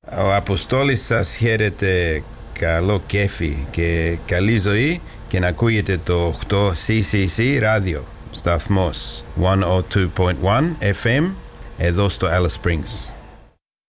Ο Αποστόλης σας χαίρεται. Καλό κέφι και καλή ζωή και να ακούγεται το 8CCC ράδιο σταθμός 102.1 FM εδώ στο Alice Springs.